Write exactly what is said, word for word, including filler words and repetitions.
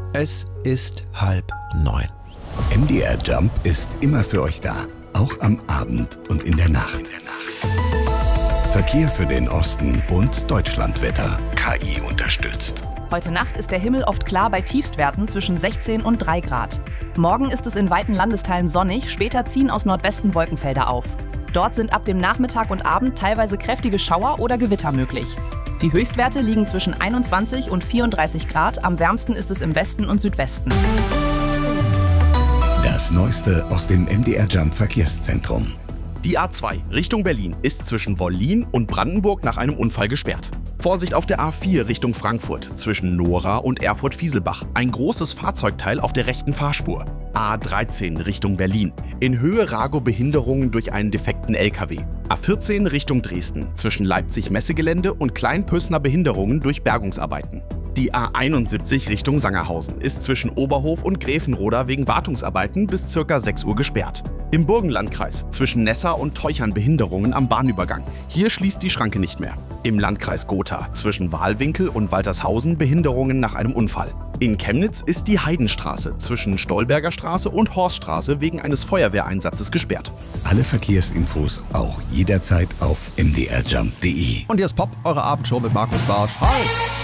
Es ist halb neun. M D R Jump ist immer für euch da, auch am Abend und in der Nacht. Verkehr für den Osten und Deutschlandwetter. K I unterstützt. Heute Nacht ist der Himmel oft klar bei Tiefstwerten zwischen sechzehn und drei Grad. Morgen ist es in weiten Landesteilen sonnig, später ziehen aus Nordwesten Wolkenfelder auf. Dort sind ab dem Nachmittag und Abend teilweise kräftige Schauer oder Gewitter möglich. Die Höchstwerte liegen zwischen einundzwanzig und vierunddreißig Grad, am wärmsten ist es im Westen und Südwesten. Das Neueste aus dem M D R Jump Verkehrszentrum. Die A zwei Richtung Berlin ist zwischen Wollin und Brandenburg nach einem Unfall gesperrt. Vorsicht auf der A vier Richtung Frankfurt zwischen Nora und Erfurt-Fieselbach. Ein großes Fahrzeugteil auf der rechten Fahrspur. A dreizehn Richtung Berlin. In Höhe Rago Behinderungen durch einen defekten L K W. A vierzehn Richtung Dresden zwischen Leipzig-Messegelände und Kleinpößner Behinderungen durch Bergungsarbeiten. Die A einundsiebzig Richtung Sangerhausen ist zwischen Oberhof und Gräfenroda wegen Wartungsarbeiten bis ca. sechs Uhr gesperrt. Im Burgenlandkreis zwischen Nessa und Teuchern Behinderungen am Bahnübergang. Hier schließt die Schranke nicht mehr. Im Landkreis Gotha zwischen Wahlwinkel und Waltershausen Behinderungen nach einem Unfall. In Chemnitz ist die Heidenstraße zwischen Stolberger Straße und Horststraße wegen eines Feuerwehreinsatzes gesperrt. Alle Verkehrsinfos auch jederzeit auf m d r jump punkt d e. Und jetzt Pop, eure Abendshow mit Markus Barsch. Hi!